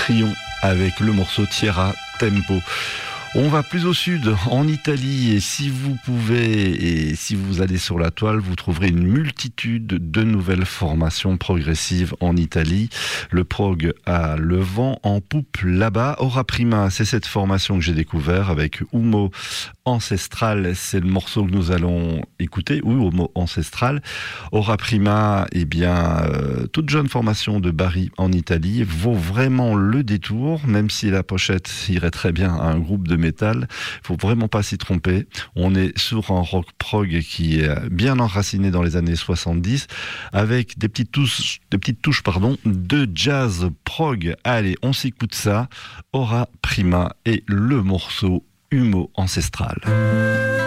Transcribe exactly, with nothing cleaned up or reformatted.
Trion avec le morceau Tierra Tempo. On va plus au sud, en Italie, et si vous pouvez, et si vous allez sur la toile, vous trouverez une multitude de nouvelles formations progressives en Italie. Le prog a le vent en poupe là-bas. Ora Prima, c'est cette formation que j'ai découvert avec Humo Ancestral, c'est le morceau que nous allons écouter, oui, Humo Ancestral. Ora Prima, eh bien, euh, toute jeune formation de Bari en Italie, vaut vraiment le détour, même si la pochette irait très bien à un groupe de métal. Il faut vraiment pas s'y tromper. On est sur un rock prog qui est bien enraciné dans les années soixante-dix, avec des petites touches, des petites touches, pardon, de jazz prog. Allez, on s'écoute ça. Ora Prima et le morceau Humo Ancestral.